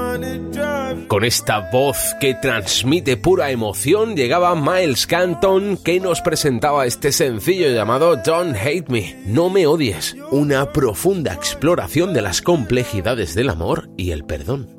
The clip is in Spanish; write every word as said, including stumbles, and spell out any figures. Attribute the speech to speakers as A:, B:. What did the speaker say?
A: Con esta voz que transmite pura emoción llegaba Miles Canton, que nos presentaba este sencillo llamado Don't Hate Me, No Me Odies, una profunda exploración de las complejidades del amor y el perdón.